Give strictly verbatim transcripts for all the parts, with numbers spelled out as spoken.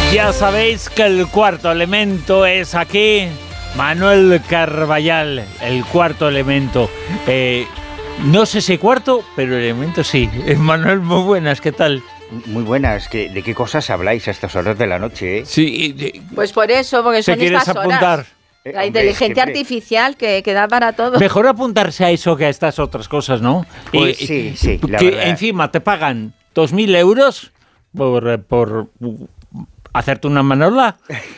Ya sabéis que el cuarto elemento es aquí Manuel Carballal, el cuarto elemento. Eh, no sé si cuarto, pero elemento sí. Manuel, muy buenas, ¿qué tal? Muy buenas. ¿De qué cosas habláis a estas horas de la noche? ¿eh? Sí. Eh, pues por eso, porque son estas horas. Apuntar? La eh, inteligencia hombre, artificial que, que da para todo. Mejor apuntarse a eso que a estas otras cosas, ¿no? Pues y, sí, sí. La que verdad. Encima te pagan dos mil euros por... por hacerte una manola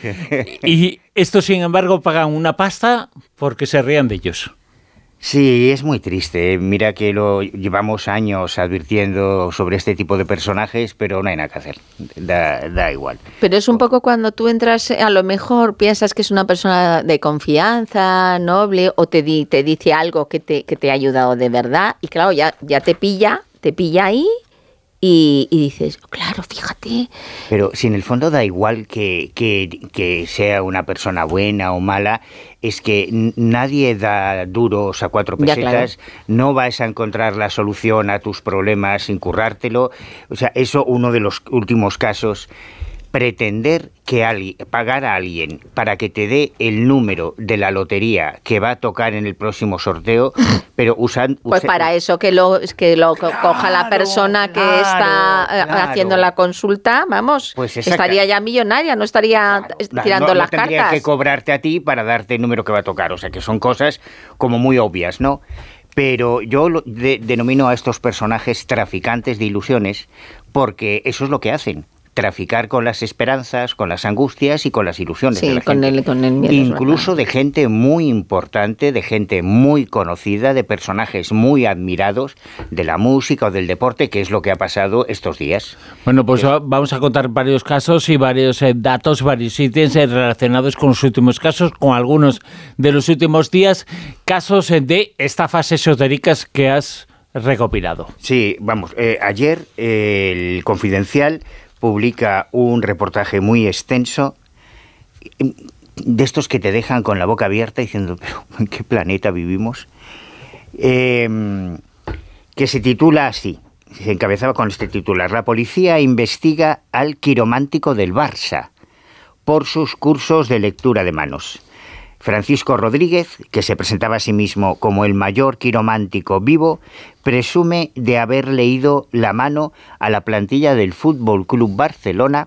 y estos sin embargo pagan una pasta porque se rían de ellos. Sí, es muy triste. Mira que lo llevamos años advirtiendo sobre este tipo de personajes, pero no hay nada que hacer. Da, da igual. Pero es un poco cuando tú entras, a lo mejor piensas que es una persona de confianza, noble, o te, di, te dice algo que te, que te ha ayudado de verdad, y claro, ya, ya te pilla, te pilla ahí. Y, y dices, claro, fíjate. Pero si en el fondo da igual que, que, que sea una persona buena o mala, es que nadie da duros a cuatro pesetas, claro. No vas a encontrar la solución a tus problemas sin currártelo. O sea, eso uno de los últimos casos. Pretender que alguien, pagar a alguien para que te dé el número de la lotería que va a tocar en el próximo sorteo, pero usando... Pues usa, para eso que lo, que lo claro, coja la persona que claro, está claro. haciendo la consulta, vamos, pues estaría ya millonaria, no estaría claro, tirando no, no las cartas. No tendría que cobrarte a ti para darte el número que va a tocar, o sea que son cosas como muy obvias, ¿no? Pero yo lo de, denomino a estos personajes traficantes de ilusiones porque eso es lo que hacen. Traficar con las esperanzas, con las angustias y con las ilusiones sí, de la con gente. El, con el miedo, incluso de gente muy importante, de gente muy conocida, de personajes muy admirados de la música o del deporte, que es lo que ha pasado estos días. Bueno, pues es... vamos a contar varios casos y varios eh, datos, varios ítems eh, relacionados con los últimos casos, con algunos de los últimos días, casos eh, de estafas esotéricas que has recopilado. Sí, vamos, eh, ayer eh, el Confidencial publica un reportaje muy extenso, de estos que te dejan con la boca abierta diciendo, pero ¿en qué planeta vivimos? Eh, que se titula así, se encabezaba con este titular: la policía investiga al quiromántico del Barça por sus cursos de lectura de manos. Francisco Rodríguez, que se presentaba a sí mismo como el mayor quiromántico vivo, presume de haber leído la mano a la plantilla del Fútbol Club Barcelona,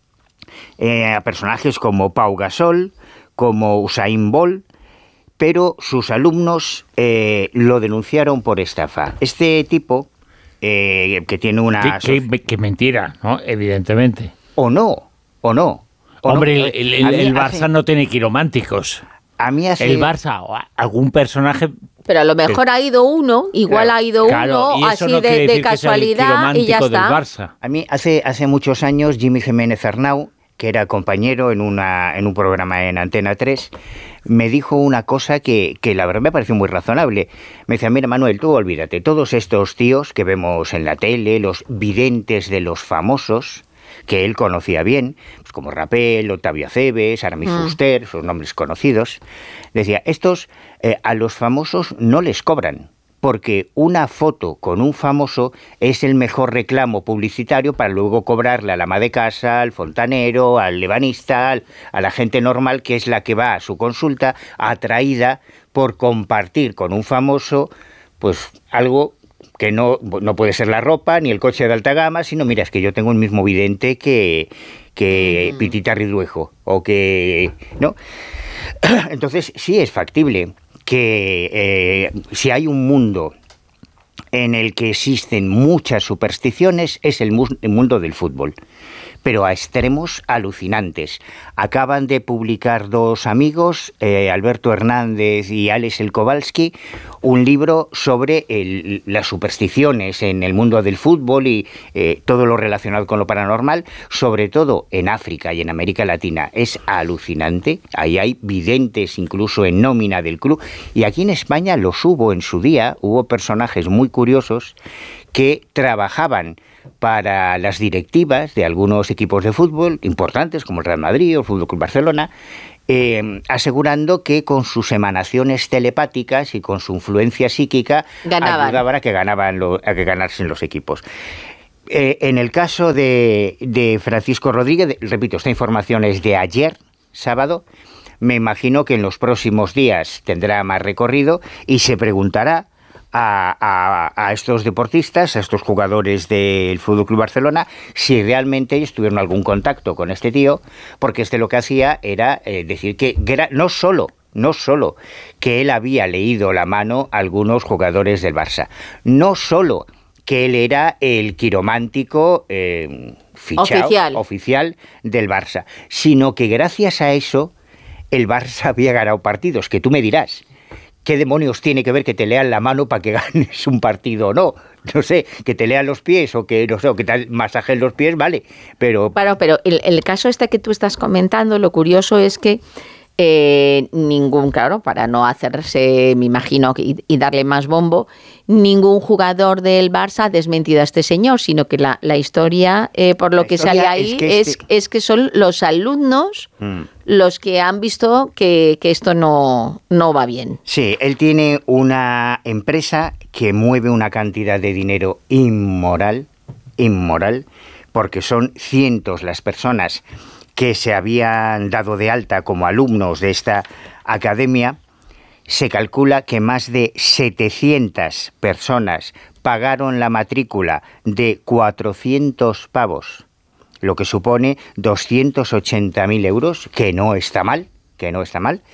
eh, a personajes como Pau Gasol, como Usain Bolt, pero sus alumnos eh, lo denunciaron por estafa. Este tipo, eh, que tiene una... Qué, qué, qué mentira, ¿no? Evidentemente. O no, o no. O Hombre, no. el, el, el Barça hace... no tiene quirománticos. A mí hace... El Barça o algún personaje... Pero a lo mejor ha ido uno, igual claro, ha ido claro, uno, así no de, de casualidad y ya está. Barça. A mí hace, hace muchos años Jimmy Jiménez Arnau, que era compañero en, una, en un programa en Antena tres, me dijo una cosa que, que la verdad me pareció muy razonable. Me decía, mira Manuel, tú olvídate, todos estos tíos que vemos en la tele, los videntes de los famosos, que él conocía bien, pues como Rapel, Octavio Acebes, Aramis mm. Fuster, sus nombres conocidos, decía, estos eh, a los famosos no les cobran, porque una foto con un famoso es el mejor reclamo publicitario para luego cobrarle a la ama de casa, al fontanero, al ebanista, al, a la gente normal, que es la que va a su consulta atraída por compartir con un famoso pues algo que no, no puede ser la ropa ni el coche de alta gama, sino, mira, es que yo tengo el mismo vidente que, que mm. Pitita Ridruejo, o que... ¿no? Entonces, sí es factible que eh, si hay un mundo en el que existen muchas supersticiones, es el, mu- el mundo del fútbol. Pero a extremos alucinantes. Acaban de publicar dos amigos, eh, Alberto Hernández y Alex El Kowalski, un libro sobre el, las supersticiones en el mundo del fútbol y eh, todo lo relacionado con lo paranormal, sobre todo en África y en América Latina. Es alucinante. Ahí hay videntes incluso en nómina del club. Y aquí en España los hubo en su día, hubo personajes muy curiosos que trabajaban para las directivas de algunos equipos de fútbol importantes como el Real Madrid o el Fútbol Club Barcelona, eh, asegurando que con sus emanaciones telepáticas y con su influencia psíquica ganaban. ayudaban a que ganaban lo, a que ganasen los equipos. Eh, en el caso de, de Francisco Rodríguez, de, repito, esta información es de ayer, sábado, me imagino que en los próximos días tendrá más recorrido y se preguntará a, a, a estos deportistas, a estos jugadores del F C Barcelona, si realmente ellos tuvieron algún contacto con este tío, porque este lo que hacía era eh, decir que gra- no solo No solo que él había leído la mano a algunos jugadores del Barça, no solo que él era el quiromántico eh, fichado, oficial. oficial del Barça, sino que gracias a eso el Barça había ganado partidos, que tú me dirás, ¿qué demonios tiene que ver que te lean la mano para que ganes un partido o no? No sé, que te lean los pies o que no sé, o que te masajen los pies, vale, pero... Claro, pero el, el caso este que tú estás comentando, lo curioso es que Eh, ningún, claro, para no hacerse, me imagino, y, y darle más bombo, ningún jugador del Barça ha desmentido a este señor, sino que la, la historia, eh, por lo La que sale ahí, es que, es, este... es que son los alumnos mm. los que han visto que, que esto no, no va bien. Sí, él tiene una empresa que mueve una cantidad de dinero inmoral, inmoral, porque son cientos las personas que se habían dado de alta como alumnos de esta academia. Se calcula que más de setecientas personas pagaron la matrícula de cuatrocientos pavos, lo que supone doscientos ochenta mil euros, que no está mal, que no está mal,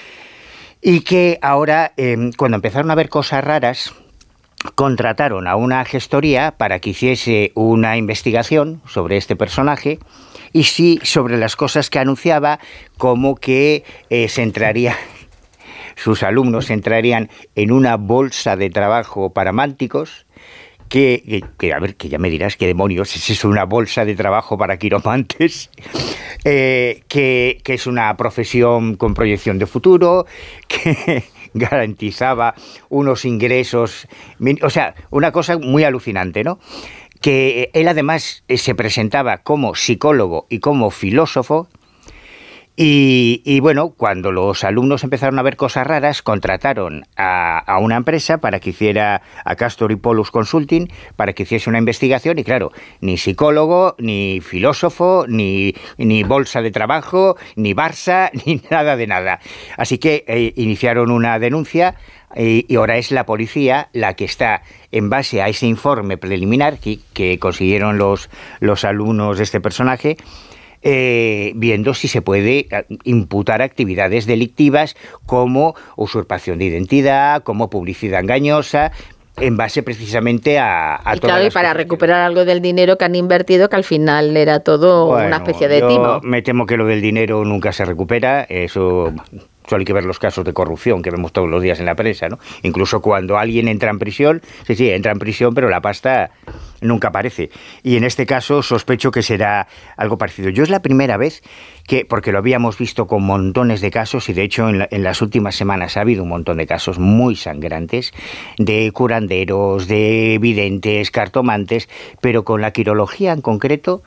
y que ahora, eh, cuando empezaron a ver cosas raras, contrataron a una gestoría para que hiciese una investigación sobre este personaje y sí sobre las cosas que anunciaba, como que eh, se entraría, sus alumnos entrarían en una bolsa de trabajo para mánticos, que, que, que a ver, que ya me dirás qué demonios es eso, una bolsa de trabajo para quiromantes, eh, que, que es una profesión con proyección de futuro, que garantizaba unos ingresos, o sea, una cosa muy alucinante, ¿no? Que él además se presentaba como psicólogo y como filósofo, y, y bueno, cuando los alumnos empezaron a ver cosas raras, contrataron a, a una empresa para que hiciera, a Castor y Polus Consulting, para que hiciese una investigación, y claro, ni psicólogo, ni filósofo, ni, ni bolsa de trabajo, ni Barça, ni nada de nada. Así que eh, iniciaron una denuncia, y, y ahora es la policía la que está, en base a ese informe preliminar que, que consiguieron los, los alumnos de este personaje, Eh, viendo si se puede imputar actividades delictivas como usurpación de identidad, como publicidad engañosa, en base precisamente a, a y todas claro, las y para cosas recuperar algo del dinero que han invertido, que al final era todo bueno, una especie de yo timo. Me temo que lo del dinero nunca se recupera, eso... Solo hay que ver los casos de corrupción que vemos todos los días en la prensa, ¿no? Incluso cuando alguien entra en prisión, sí, sí, entra en prisión, pero la pasta nunca aparece. Y en este caso sospecho que será algo parecido. Yo es la primera vez que, porque lo habíamos visto con montones de casos, y de hecho en, la, en las últimas semanas ha habido un montón de casos muy sangrantes, de curanderos, de videntes, cartomantes, pero con la quirología en concreto...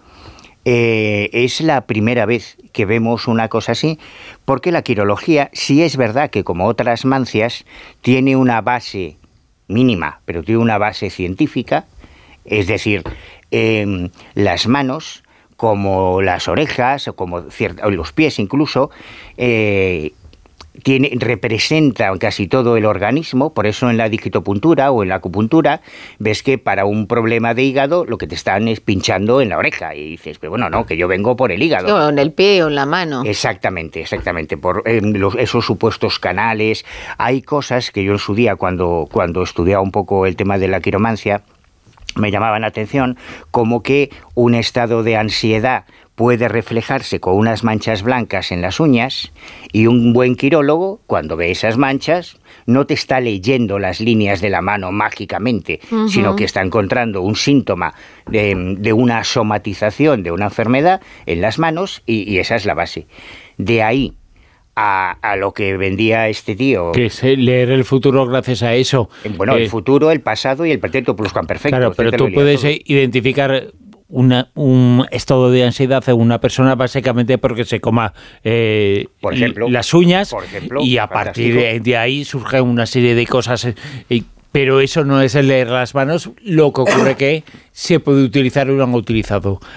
Eh, es la primera vez que vemos una cosa así, porque la quirología sí es verdad que, como otras mancias, tiene una base mínima, pero tiene una base científica, es decir, eh, las manos, como las orejas, o como cierta, o los pies incluso, eh, Tiene, representa casi todo el organismo, por eso en la digitopuntura o en la acupuntura ves que para un problema de hígado lo que te están es pinchando en la oreja y dices, pero bueno, no, que yo vengo por el hígado. Sí, o en el pie o en la mano. Exactamente, exactamente, por eh, los, esos supuestos canales. Hay cosas que yo en su día, cuando, cuando estudiaba un poco el tema de la quiromancia, me llamaban la atención, como que un estado de ansiedad puede reflejarse con unas manchas blancas en las uñas, y un buen quirólogo, cuando ve esas manchas, no te está leyendo las líneas de la mano mágicamente, uh-huh. sino que está encontrando un síntoma de, de una somatización de una enfermedad en las manos, y, y esa es la base. De ahí a, a lo que vendía este tío... Que es leer el futuro gracias a eso. Bueno, eh, el futuro, el pasado y el pretérito pluscuamperfecto. Claro, pero tú puedes todo. identificar... Una, un estado de ansiedad en una persona básicamente porque se coma eh, por ejemplo, las uñas, por ejemplo, y a fantástico. partir de, de ahí surgen una serie de cosas. Y Pero eso no es el leer las manos, lo que ocurre que se puede utilizar o lo han utilizado.